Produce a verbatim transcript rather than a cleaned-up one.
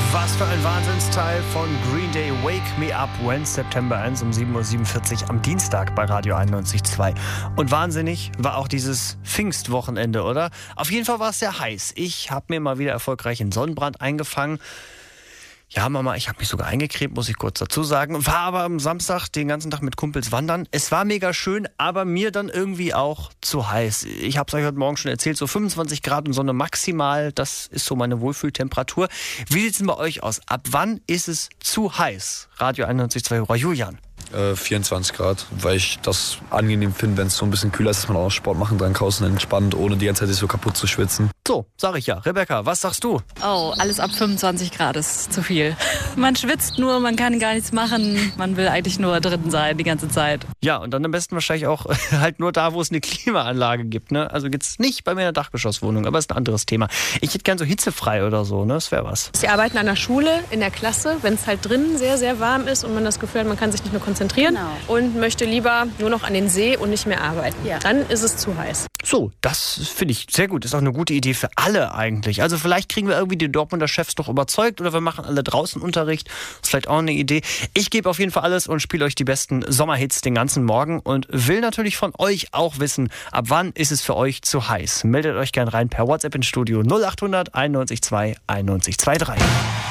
Was für ein Wahnsinnsteil von Green Day, Wake Me Up When September Ends um sieben Uhr siebenundvierzig am Dienstag bei Radio einundneunzig Komma zwei. Und wahnsinnig war auch dieses Pfingstwochenende, oder? Auf jeden Fall war es sehr heiß. Ich habe mir mal wieder erfolgreich einen Sonnenbrand eingefangen. Ja, Mama, ich habe mich sogar eingecremt, muss ich kurz dazu sagen. War aber am Samstag den ganzen Tag mit Kumpels wandern. Es war mega schön, aber mir dann irgendwie auch zu heiß. Ich habe es euch heute Morgen schon erzählt, so fünfundzwanzig Grad und Sonne maximal, das ist so meine Wohlfühltemperatur. Wie sieht es denn bei euch aus? Ab wann ist es zu heiß? Radio einundneunzig Komma zwei, Julian. Äh, vierundzwanzig Grad, weil ich das angenehm finde, wenn es so ein bisschen kühler ist, dass man auch Sport machen kann, draußen entspannt, ohne die ganze Zeit sich so kaputt zu schwitzen. So, sag ich ja. Rebecca, was sagst du? Oh, alles ab fünfundzwanzig Grad ist zu viel. Man schwitzt nur, man kann gar nichts machen. Man will eigentlich nur drin sein die ganze Zeit. Ja, und dann am besten wahrscheinlich auch halt nur da, wo es eine Klimaanlage gibt, ne? Also gibt's nicht bei mir in der Dachgeschosswohnung, aber ist ein anderes Thema. Ich hätte gern so hitzefrei oder so, ne? Das wäre was. Sie arbeiten an der Schule, in der Klasse, wenn es halt drinnen sehr, sehr warm ist und man das Gefühl hat, man kann sich nicht nur konzentrieren Genau. und möchte lieber nur noch an den See und nicht mehr arbeiten. Ja. Dann ist es zu heiß. So, das finde ich sehr gut. Ist auch eine gute Idee für alle eigentlich. Also vielleicht kriegen wir irgendwie die Dortmunder Chefs doch überzeugt oder wir machen alle draußen Unterricht. Das ist vielleicht auch eine Idee. Ich gebe auf jeden Fall alles und spiele euch die besten Sommerhits den ganzen Morgen und will natürlich von euch auch wissen, ab wann ist es für euch zu heiß. Meldet euch gern rein per WhatsApp ins Studio null acht hundert einundneunzig zwei einundneunzig zwei drei.